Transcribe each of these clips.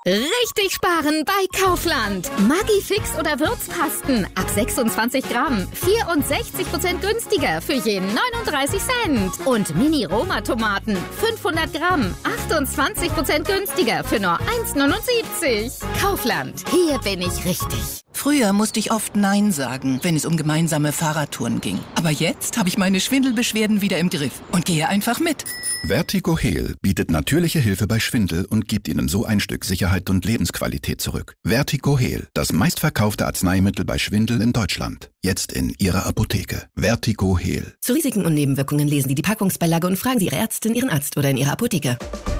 Richtig sparen bei Kaufland. Maggi Fix oder Würzpasten ab 26 Gramm. 64% günstiger für je 39 Cent. Und Mini-Roma-Tomaten 500 Gramm. 28% günstiger für nur 1,79. Kaufland, hier bin ich richtig. Früher musste ich oft Nein sagen, wenn es um gemeinsame Fahrradtouren ging. Aber jetzt habe ich meine Schwindelbeschwerden wieder im Griff und gehe einfach mit. Vertigo Heal bietet natürliche Hilfe bei Schwindel und gibt Ihnen so ein Stück Sicherheit und Lebensqualität zurück. Vertigo Heal, das meistverkaufte Arzneimittel bei Schwindel in Deutschland. Jetzt in Ihrer Apotheke. Vertigo Heal. Zu Risiken und Nebenwirkungen lesen Sie die Packungsbeilage und fragen Sie Ihre Ärztin, Ihren Arzt oder in Ihrer Apotheke.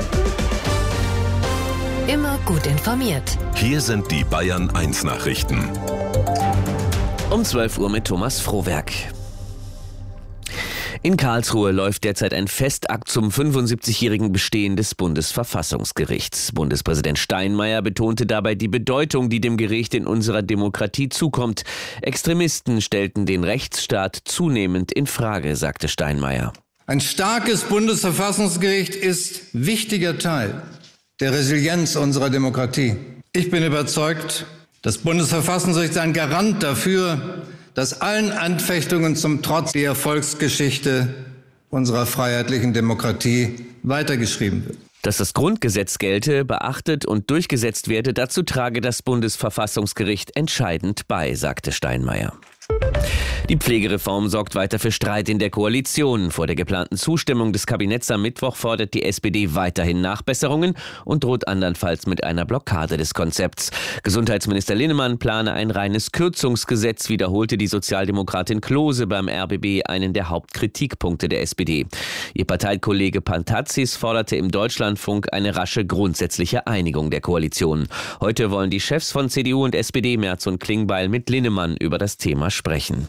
Immer gut informiert. Hier sind die Bayern 1 Nachrichten. Um 12 Uhr mit Thomas Frohwerk. In Karlsruhe läuft derzeit ein Festakt zum 75-jährigen Bestehen des Bundesverfassungsgerichts. Bundespräsident Steinmeier betonte dabei die Bedeutung, die dem Gericht in unserer Demokratie zukommt. Extremisten stellten den Rechtsstaat zunehmend in Frage, sagte Steinmeier. Ein starkes Bundesverfassungsgericht ist wichtiger Teil der Resilienz unserer Demokratie. Ich bin überzeugt, das Bundesverfassungsgericht ist ein Garant dafür, dass allen Anfechtungen zum Trotz die Erfolgsgeschichte unserer freiheitlichen Demokratie weitergeschrieben wird. Dass das Grundgesetz gelte, beachtet und durchgesetzt werde, dazu trage das Bundesverfassungsgericht entscheidend bei, sagte Steinmeier. Die Pflegereform sorgt weiter für Streit in der Koalition. Vor der geplanten Zustimmung des Kabinetts am Mittwoch fordert die SPD weiterhin Nachbesserungen und droht andernfalls mit einer Blockade des Konzepts. Gesundheitsminister Linnemann plane ein reines Kürzungsgesetz, wiederholte die Sozialdemokratin Klose beim RBB einen der Hauptkritikpunkte der SPD. Ihr Parteikollege Pantazis forderte im Deutschlandfunk eine rasche grundsätzliche Einigung der Koalition. Heute wollen die Chefs von CDU und SPD, Merz und Klingbeil, mit Linnemann über das Thema sprechen.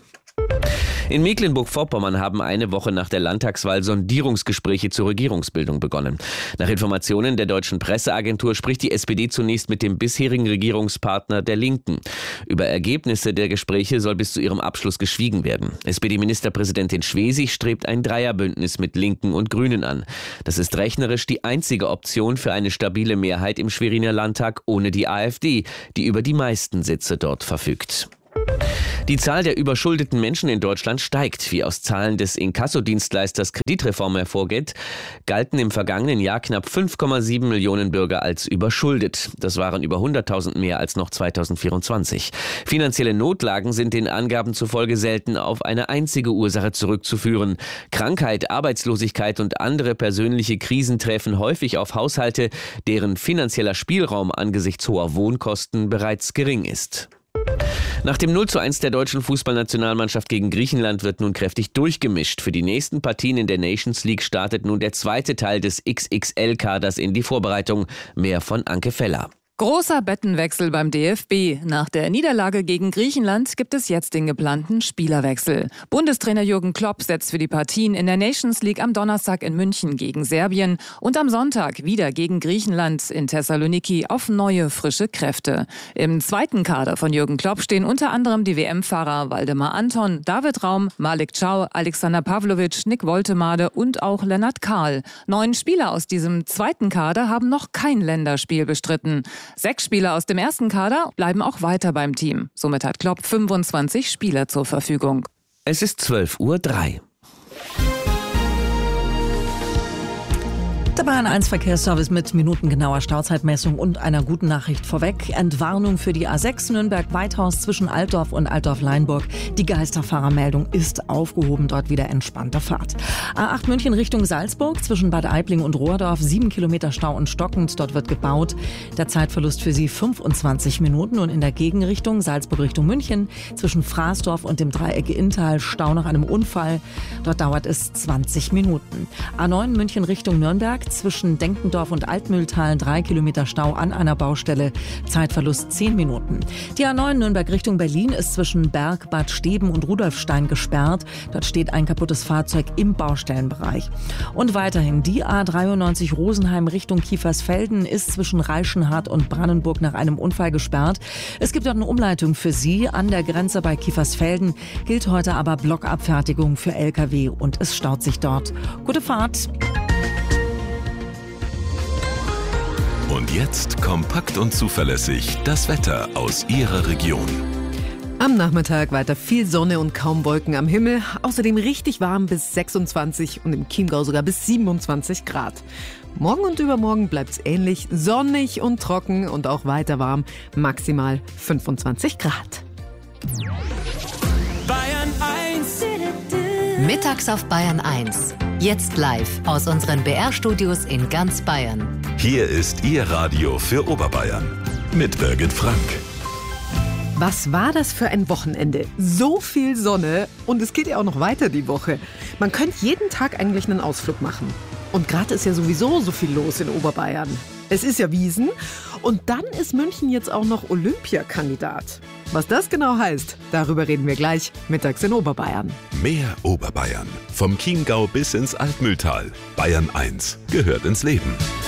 In Mecklenburg-Vorpommern haben eine Woche nach der Landtagswahl Sondierungsgespräche zur Regierungsbildung begonnen. Nach Informationen der deutschen Presseagentur spricht die SPD zunächst mit dem bisherigen Regierungspartner der Linken. Über Ergebnisse der Gespräche soll bis zu ihrem Abschluss geschwiegen werden. SPD-Ministerpräsidentin Schwesig strebt ein Dreierbündnis mit Linken und Grünen an. Das ist rechnerisch die einzige Option für eine stabile Mehrheit im Schweriner Landtag ohne die AfD, die über die meisten Sitze dort verfügt. Die Zahl der überschuldeten Menschen in Deutschland steigt. Wie aus Zahlen des Inkassodienstleisters Kreditreform hervorgeht, galten im vergangenen Jahr knapp 5,7 Millionen Bürger als überschuldet. Das waren über 100.000 mehr als noch 2024. Finanzielle Notlagen sind den Angaben zufolge selten auf eine einzige Ursache zurückzuführen. Krankheit, Arbeitslosigkeit und andere persönliche Krisen treffen häufig auf Haushalte, deren finanzieller Spielraum angesichts hoher Wohnkosten bereits gering ist. Nach dem 0:1 der deutschen Fußballnationalmannschaft gegen Griechenland wird nun kräftig durchgemischt. Für die nächsten Partien in der Nations League startet nun der zweite Teil des XXL-Kaders in die Vorbereitung. Mehr von Anke Feller. Großer Bettenwechsel beim DFB. Nach der Niederlage gegen Griechenland gibt es jetzt den geplanten Spielerwechsel. Bundestrainer Jürgen Klopp setzt für die Partien in der Nations League am Donnerstag in München gegen Serbien und am Sonntag wieder gegen Griechenland in Thessaloniki auf neue, frische Kräfte. Im zweiten Kader von Jürgen Klopp stehen unter anderem die WM-Fahrer Waldemar Anton, David Raum, Malik Chow, Alexander Pavlovic, Nick Woltemade und auch Lennart Kahl. 9 Spieler aus diesem zweiten Kader haben noch kein Länderspiel bestritten. 6 Spieler aus dem ersten Kader bleiben auch weiter beim Team. Somit hat Klopp 25 Spieler zur Verfügung. Es ist 12:03 Uhr. Der Bayern 1 Verkehrsservice mit minutengenauer Stauzeitmessung und einer guten Nachricht vorweg. Entwarnung für die A6 Nürnberg-Weithaus zwischen Altdorf und Altdorf-Leinburg. Die Geisterfahrermeldung ist aufgehoben, dort wieder entspannte Fahrt. A8 München Richtung Salzburg zwischen Bad Aibling und Rohrdorf 7 Kilometer Stau und stockend, dort wird gebaut. Der Zeitverlust für Sie 25 Minuten und in der Gegenrichtung Salzburg Richtung München zwischen Fraßdorf und dem Dreieck Inntal Stau nach einem Unfall. Dort dauert es 20 Minuten. A9 München Richtung Nürnberg zwischen Denkendorf und Altmühltal 3 Kilometer Stau an einer Baustelle, Zeitverlust 10 Minuten. Die A9 Nürnberg Richtung Berlin ist zwischen Berg, Bad Steben und Rudolfstein gesperrt. Dort steht ein kaputtes Fahrzeug im Baustellenbereich. Und weiterhin die A93 Rosenheim Richtung Kiefersfelden ist zwischen Reichenhart und Brandenburg nach einem Unfall gesperrt. Es gibt dort eine Umleitung für Sie. An der Grenze bei Kiefersfelden gilt heute aber Blockabfertigung für Lkw und es staut sich dort. Gute Fahrt! Und jetzt kompakt und zuverlässig das Wetter aus Ihrer Region. Am Nachmittag weiter viel Sonne und kaum Wolken am Himmel. Außerdem richtig warm bis 26 und im Chiemgau sogar bis 27 Grad. Morgen und übermorgen bleibt's ähnlich, sonnig und trocken und auch weiter warm, maximal 25 Grad. Bayern 1. Mittags auf Bayern 1. Jetzt live aus unseren BR-Studios in ganz Bayern. Hier ist Ihr Radio für Oberbayern mit Birgit Frank. Was war das für ein Wochenende? So viel Sonne und es geht ja auch noch weiter die Woche. Man könnte jeden Tag eigentlich einen Ausflug machen. Und gerade ist ja sowieso so viel los in Oberbayern. Es ist ja Wiesn und dann ist München jetzt auch noch Olympiakandidat. Was das genau heißt, darüber reden wir gleich mittags in Oberbayern. Mehr Oberbayern. Vom Chiemgau bis ins Altmühltal. Bayern 1 gehört ins Leben.